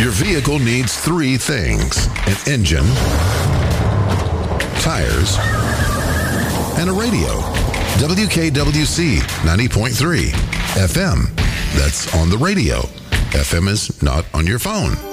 Your vehicle needs three things: an engine, tires, and a radio. WKWC 90.3 FM. That's on the radio. FM is not on your phone.